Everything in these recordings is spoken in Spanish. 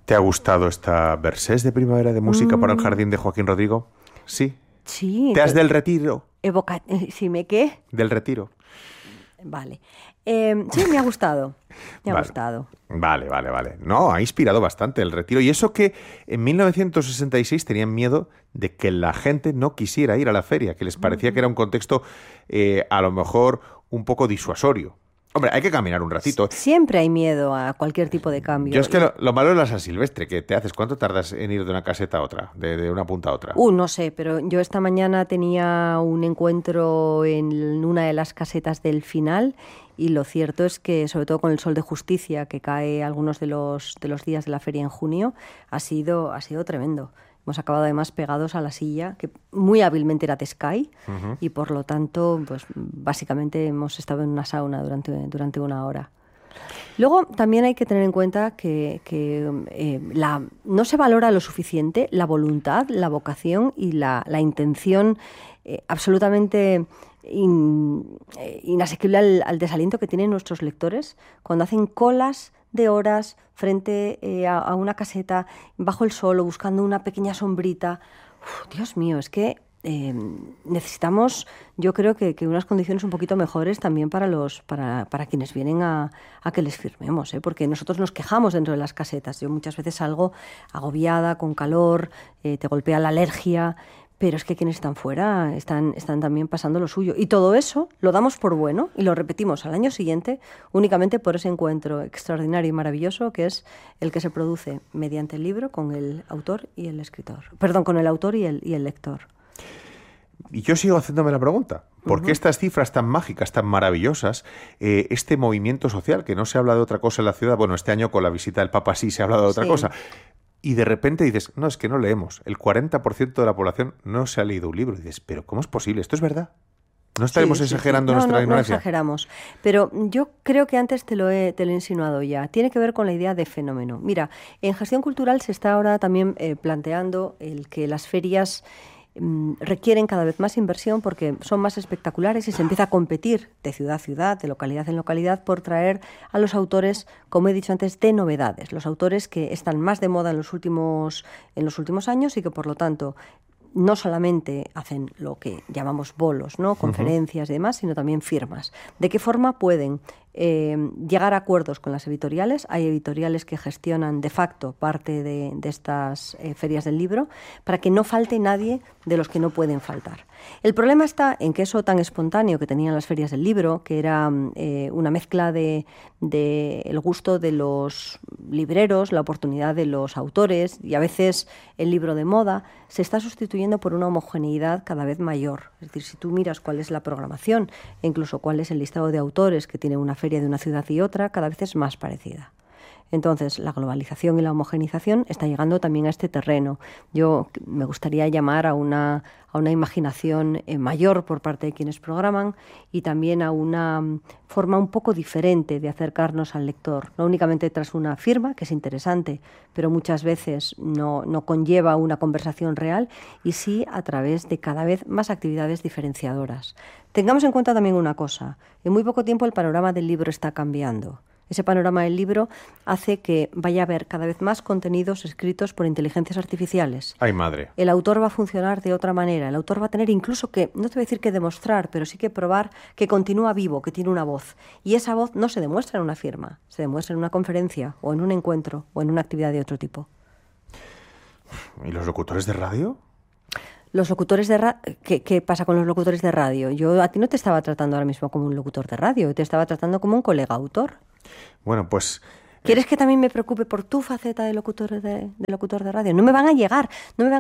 ¿Te ha gustado esta Versés de primavera de música para el jardín de Joaquín Rodrigo? Sí. Sí. ¿Te has del retiro? ¿Sí me qué? Del retiro. Vale. Sí, me ha gustado. Me ha gustado. Vale. No, ha inspirado bastante el retiro. Y eso que en 1966 tenían miedo de que la gente no quisiera ir a la feria, que les parecía que era un contexto a lo mejor un poco disuasorio. Hombre, hay que caminar un ratito. Siempre hay miedo a cualquier tipo de cambio. Yo es que lo malo es la San Silvestre, que te haces. ¿Cuánto tardas en ir de una caseta a otra, de una punta a otra? No sé, pero yo esta mañana tenía un encuentro en una de las casetas del final y lo cierto es que, sobre todo con el sol de justicia que cae algunos de los días de la feria en junio, ha sido tremendo. Hemos acabado además pegados a la silla, que muy hábilmente era de Sky, y por lo tanto, pues básicamente hemos estado en una sauna durante una hora. Luego también hay que tener en cuenta que no se valora lo suficiente la voluntad, la vocación y la intención absolutamente inasequible al desaliento que tienen nuestros lectores cuando hacen colas de horas frente a una caseta bajo el sol o buscando una pequeña sombrita. Dios mío, es que necesitamos, yo creo que unas condiciones un poquito mejores también para quienes vienen a que les firmemos, porque nosotros nos quejamos dentro de las casetas. Yo muchas veces salgo agobiada, con calor, te golpea la alergia, pero es que quienes están fuera están también pasando lo suyo. Y todo eso lo damos por bueno y lo repetimos al año siguiente únicamente por ese encuentro extraordinario y maravilloso que es el que se produce mediante el libro con el autor y el escritor. Perdón, con el autor y el lector. Y yo sigo haciéndome la pregunta, ¿por qué estas cifras tan mágicas, tan maravillosas, este movimiento social, que no se habla de otra cosa en la ciudad? Bueno, este año con la visita del Papa sí se ha hablado de otra cosa. Y de repente dices, no, es que no leemos. El 40% de la población no se ha leído un libro. Y dices, ¿pero cómo es posible? ¿Esto es verdad? ¿No estaremos exagerando nuestra ignorancia? No exageramos. Pero yo creo que antes te lo he insinuado ya. Tiene que ver con la idea de fenómeno. Mira, en gestión cultural se está ahora también planteando el que las ferias requieren cada vez más inversión porque son más espectaculares y se empieza a competir de ciudad a ciudad, de localidad en localidad, por traer a los autores, como he dicho antes, de novedades. Los autores que están más de moda en los últimos años y que, por lo tanto, no solamente hacen lo que llamamos bolos, ¿no? Conferencias y demás, sino también firmas. ¿De qué forma pueden llegar a acuerdos con las editoriales? Hay editoriales que gestionan de facto parte de estas ferias del libro para que no falte nadie de los que no pueden faltar. El problema está en que eso tan espontáneo que tenían las ferias del libro, que era una mezcla de el gusto de los libreros, la oportunidad de los autores y a veces el libro de moda, se está sustituyendo por una homogeneidad cada vez mayor. Es decir, si tú miras cuál es la programación e incluso cuál es el listado de autores que tiene una feria de una ciudad y otra, cada vez es más parecida. Entonces, la globalización y la homogenización está llegando también a este terreno. Yo me gustaría llamar a una imaginación mayor por parte de quienes programan y también a una forma un poco diferente de acercarnos al lector. No únicamente tras una firma, que es interesante, pero muchas veces no conlleva una conversación real, y sí a través de cada vez más actividades diferenciadoras. Tengamos en cuenta también una cosa. En muy poco tiempo el panorama del libro está cambiando. Ese panorama del libro hace que vaya a haber cada vez más contenidos escritos por inteligencias artificiales. ¡Ay, madre! El autor va a funcionar de otra manera. El autor va a tener incluso que, no te voy a decir que demostrar, pero sí que probar que continúa vivo, que tiene una voz. Y esa voz no se demuestra en una firma, se demuestra en una conferencia o en un encuentro o en una actividad de otro tipo. ¿Y los locutores de radio? Los locutores de radio, ¿qué pasa con los locutores de radio? Yo a ti no te estaba tratando ahora mismo como un locutor de radio, te estaba tratando como un colega autor. Bueno, pues... ¿Quieres que también me preocupe por tu faceta de locutor de radio? No me va a llegar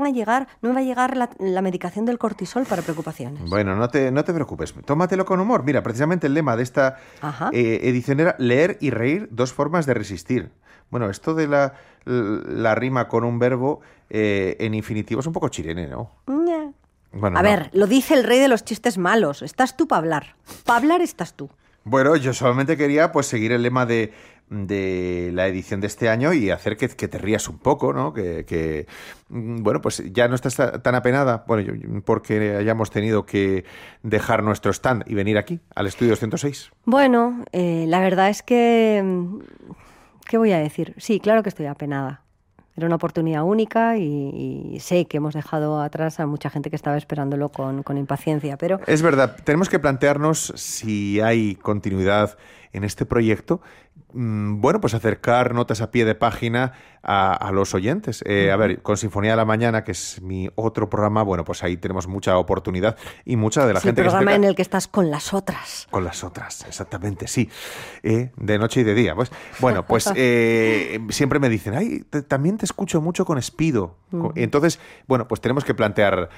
la medicación del cortisol para preocupaciones. Bueno, no te preocupes, tómatelo con humor. Mira, precisamente el lema de esta edición era leer y reír, 2 formas de resistir. Bueno, esto de la rima con un verbo en infinitivo es un poco chirene, ¿no? Bueno, a ver, lo dice el rey de los chistes malos. Estás tú para hablar. Para hablar estás tú. Bueno, yo solamente quería pues seguir el lema de la edición de este año y hacer que te rías un poco, ¿no? Que bueno, pues ya no estás tan apenada, bueno, porque hayamos tenido que dejar nuestro stand y venir aquí, al estudio 206. Bueno, la verdad es que... ¿qué voy a decir? Sí, claro que estoy apenada. Era una oportunidad única y sé que hemos dejado atrás a mucha gente que estaba esperándolo con impaciencia. Pero es verdad, tenemos que plantearnos si hay continuidad en este proyecto. Bueno, pues acercar notas a pie de página a los oyentes. A ver, con Sinfonía de la Mañana, que es mi otro programa, bueno, pues ahí tenemos mucha oportunidad y mucha de la gente que... el programa en el que estás con las otras. Con las otras, exactamente, sí. De noche y de día. Pues, bueno, pues siempre me dicen, ay, también te escucho mucho con Espido. Entonces, bueno, pues tenemos que plantear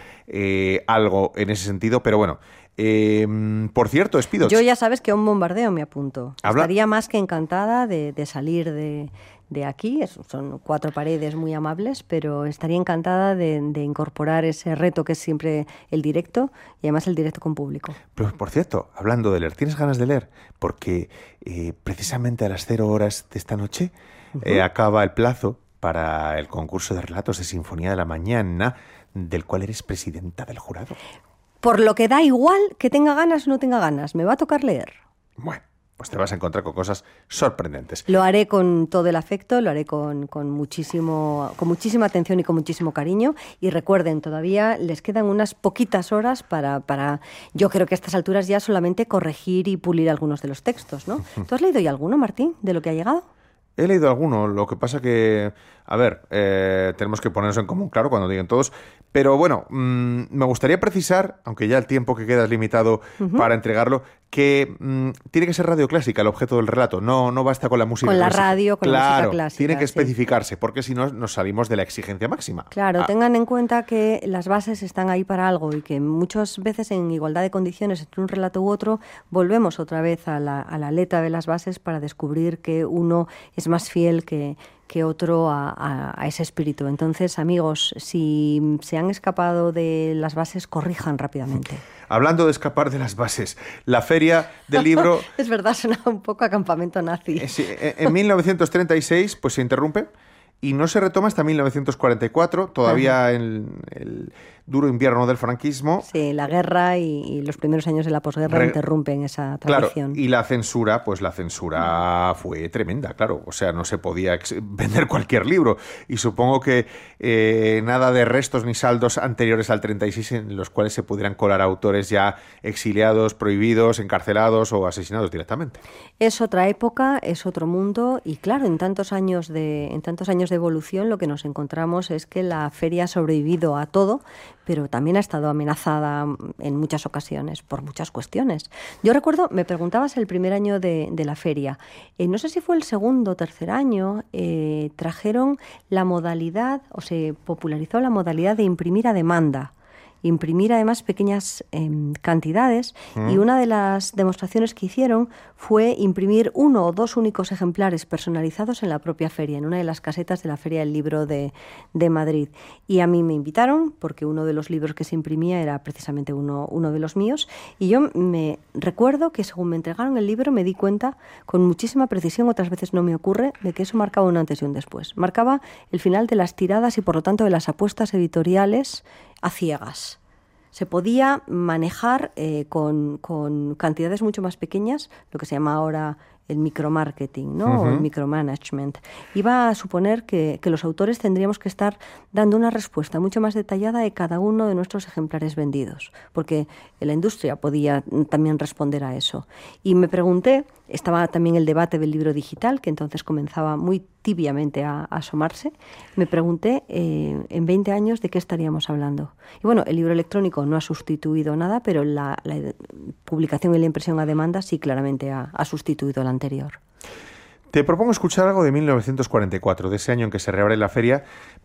algo en ese sentido, pero bueno. Por cierto, Espido... Yo ya sabes que a un bombardeo me apunto. Estaría más que encantada de salir de aquí. Son 4 paredes muy amables, pero estaría encantada de incorporar ese reto que es siempre el directo, y además el directo con público. Pero, por cierto, hablando de leer, ¿tienes ganas de leer? Porque precisamente a las 0 horas de esta noche acaba el plazo para el concurso de relatos de Sinfonía de la Mañana, del cual eres presidenta del jurado. Por lo que da igual que tenga ganas o no tenga ganas, me va a tocar leer. Bueno, pues te vas a encontrar con cosas sorprendentes. Lo haré con todo el afecto, lo haré con muchísima atención y con muchísimo cariño. Y recuerden, todavía les quedan unas poquitas horas para yo creo que a estas alturas ya solamente corregir y pulir algunos de los textos, ¿no? ¿Tú has leído ya alguno, Martín, de lo que ha llegado? He leído alguno, lo que pasa que, a ver, tenemos que ponernos en común, claro, cuando digan todos, pero bueno, me gustaría precisar, aunque ya el tiempo que queda es limitado para entregarlo, que tiene que ser radio clásica el objeto del relato, no basta con la música clásica. Con la clásica. radio, con la música clásica. Tiene que especificarse, porque si no nos salimos de la exigencia máxima. Claro, tengan en cuenta que las bases están ahí para algo y que muchas veces en igualdad de condiciones entre un relato u otro volvemos otra vez a la letra de las bases para descubrir que uno es más fiel que otro a ese espíritu. Entonces, amigos, si se han escapado de las bases, corrijan rápidamente. Hablando de escapar de las bases, la feria del libro... Es verdad, suena un poco a campamento nazi. Sí, en 1936 pues se interrumpe y no se retoma hasta 1944, todavía en el duro invierno del franquismo. Sí, la guerra y los primeros años de la posguerra interrumpen esa tradición. Claro, y la censura fue tremenda, claro. O sea, no se podía vender cualquier libro. Y supongo que nada de restos ni saldos anteriores al 36 en los cuales se pudieran colar autores ya exiliados, prohibidos, encarcelados o asesinados directamente. Es otra época, es otro mundo y claro, en tantos años de evolución lo que nos encontramos es que la feria ha sobrevivido a todo, pero también ha estado amenazada en muchas ocasiones por muchas cuestiones. Yo recuerdo, me preguntabas el primer año de la feria, no sé si fue el segundo o tercer año, trajeron la modalidad, o se popularizó la modalidad de imprimir a demanda. Imprimir además pequeñas cantidades y una de las demostraciones que hicieron fue imprimir 1 o 2 únicos ejemplares personalizados en la propia feria, en una de las casetas de la Feria del Libro de Madrid. Y a mí me invitaron porque uno de los libros que se imprimía era precisamente uno de los míos y yo me recuerdo que según me entregaron el libro me di cuenta con muchísima precisión, otras veces no me ocurre, de que eso marcaba un antes y un después. Marcaba el final de las tiradas y por lo tanto de las apuestas editoriales a ciegas. Se podía manejar con cantidades mucho más pequeñas, lo que se llama ahora el micromarketing, ¿no? O el micromanagement. Iba a suponer que los autores tendríamos que estar dando una respuesta mucho más detallada de cada uno de nuestros ejemplares vendidos, porque la industria podía también responder a eso. Y me pregunté, estaba también el debate del libro digital, que entonces comenzaba muy tibiamente a asomarse, me pregunté en 20 años de qué estaríamos hablando. Y bueno, el libro electrónico no ha sustituido nada, pero la publicación y la impresión a demanda sí claramente ha sustituido la anterior. Te propongo escuchar algo de 1944, de ese año en que se reabre la feria,